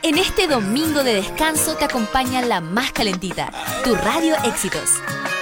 En este domingo de descanso te acompaña la más calentita, tu Radio Éxitos.